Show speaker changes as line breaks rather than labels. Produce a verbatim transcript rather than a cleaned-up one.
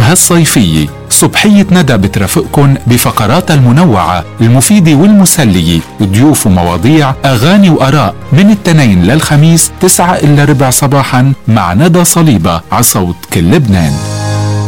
هالصيفية. صبحية ندى بترافقكن بفقرات المنوعة المفيدة والمسلية، ضيوف ومواضيع، أغاني وآراء، من التنين للخميس تسعة إلا ربع صباحا مع ندى صليبة على صوت كل لبنان.